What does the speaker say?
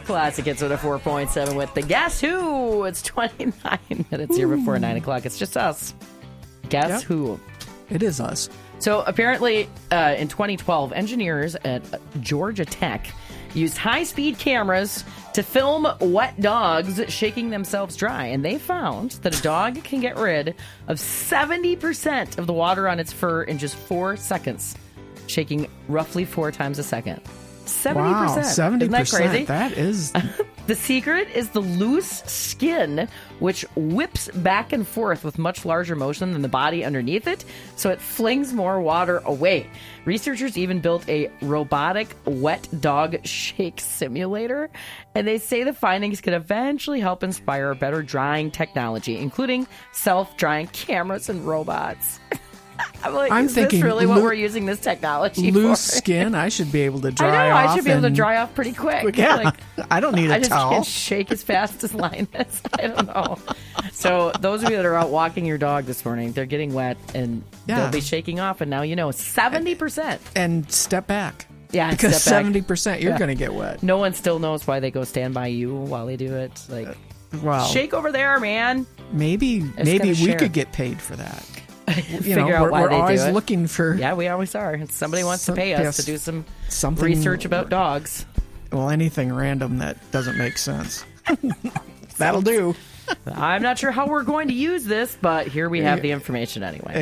Classic Hits with a 4.7 with the Guess Who. It's 29 minutes here before 9 o'clock. It's just us. Guess who? It is us. So apparently in 2012, engineers at Georgia Tech used high-speed cameras to film wet dogs shaking themselves dry. And they found that a dog can get rid of 70% of the water on its fur in just 4 seconds, shaking roughly 4 times a second. 70%. Wow, 70%. Isn't that crazy? That is... The secret is the loose skin, which whips back and forth with much larger motion than the body underneath it, so it flings more water away. Researchers even built a robotic wet dog shake simulator, and they say the findings could eventually help inspire better drying technology, including self-drying cameras and robots. I'm like, I'm is thinking this really what we're using this technology for? Loose skin, I should be able to dry off. I should be able to dry off pretty quick. Yeah, Like, I don't need a I just towel. can't shake as fast as Linus. I don't know. So those of you that are out walking your dog this morning, they're getting wet and they'll be shaking off. And now you know 70%. And step back. Yeah, Because step back. 70% you're going to get wet. No one still knows why they go stand by you while they do it. Like, Well, shake over there, man. maybe gotta we share. could get paid for that. Figure out why we're they always do it. looking for Yeah, we always are. Somebody wants to pay us to do some something research about dogs. Well, anything random that doesn't make sense. That'll do. I'm not sure how we're going to use this, but here we have the information anyway.